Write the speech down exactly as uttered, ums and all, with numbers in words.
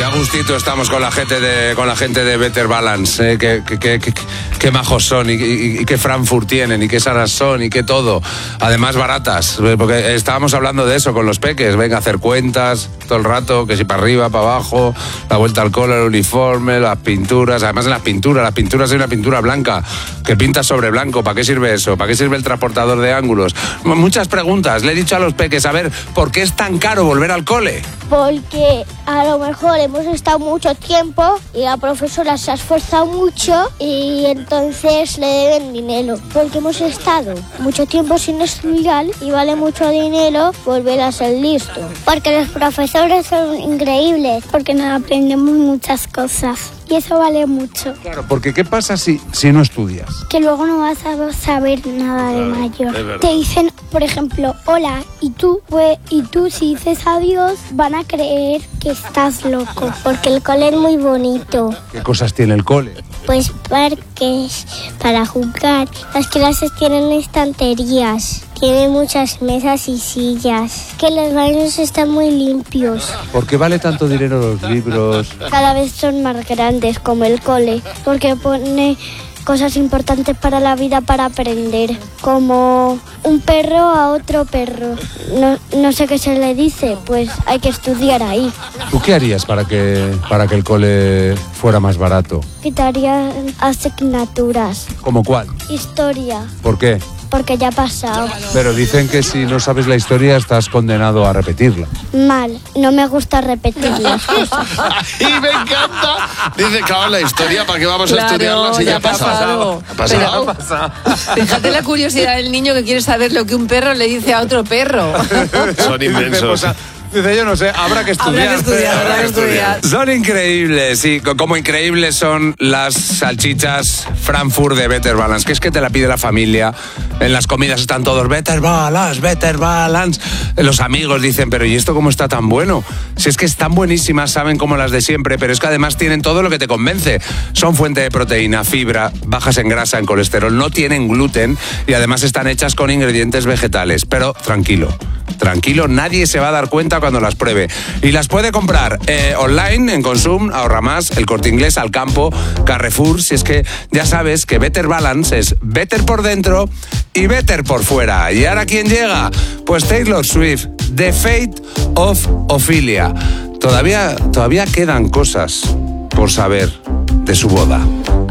Qué a gustito estamos con la gente de, con la gente de Better Balance, ¿eh? Qué, qué, qué, qué, qué majos son y, y, y qué Frankfurt tienen y qué sanas son y qué todo. Además baratas, porque estábamos hablando de eso con los peques. Venga a hacer cuentas todo el rato, que si para arriba, para abajo, la vuelta al cole, el uniforme, las pinturas. Además en las pinturas, las pinturas hay una pintura blanca que pinta sobre blanco. ¿Para qué sirve eso? ¿Para qué sirve el transportador de ángulos? Muchas preguntas. Le he dicho a los peques, a ver, ¿por qué es tan caro volver al cole? Porque a lo mejor hemos estado mucho tiempo y la profesora se ha esforzado mucho y entonces le deben dinero. Porque hemos estado mucho tiempo sin estudiar y vale mucho dinero volver a ser listo. Porque los profesores son increíbles, porque nos aprendemos muchas cosas. Y eso vale mucho. Claro, porque ¿qué pasa si, si no estudias? Que luego no vas a saber nada de mayor. Te dicen, por ejemplo, hola, y tú, pues, y tú si dices adiós, van a creer que estás loco. Porque el cole es muy bonito. ¿Qué cosas tiene el cole? Pues parques para jugar. Las clases tienen estanterías. Tienen muchas mesas y sillas. Que los baños están muy limpios. ¿Por qué vale tanto dinero los libros? Cada vez son más grandes, como el cole, porque pone cosas importantes para la vida para aprender, como un perro a otro perro. No, no sé qué se le dice, pues hay que estudiar ahí. ¿Tú qué harías para que, para que el cole fuera más barato? Quitaría asignaturas. ¿Cómo cuál? Historia. ¿Por qué? Porque ya ha pasado. Pero dicen que si no sabes la historia estás condenado a repetirla. Mal, no me gusta repetir las cosas. Y me encanta. Dice, claro, la historia, ¿para qué vamos Claro, a estudiarla si ya, ya ha pasado? pasado. ¿Ha pasado? Pero, fíjate la curiosidad del niño que quiere saber lo que un perro le dice a otro perro. Son inmensos. Dice, yo no sé, habrá que estudiar. Habrá que estudiar, habrá que estudiar. Son increíbles, sí, como increíbles son las salchichas Frankfurt de Better Balance, que es que te la pide la familia. En las comidas están todos Better Balance, Better Balance. Los amigos dicen, pero ¿y esto cómo está tan bueno? Si es que están buenísimas, saben como las de siempre, pero es que además tienen todo lo que te convence. Son fuente de proteína, fibra, bajas en grasa, en colesterol, no tienen gluten y además están hechas con ingredientes vegetales. Pero tranquilo, tranquilo, nadie se va a dar cuenta cuando las pruebe. Y las puede comprar eh, online, en Consum, Ahorra Más, El Corte Inglés, Alcampo, Carrefour. Si es que ya sabes que Better Balance es better por dentro y better por fuera. ¿Y ahora quién llega? Pues Taylor Swift, The Fate of Ophelia. Todavía, todavía quedan cosas por saber de su boda.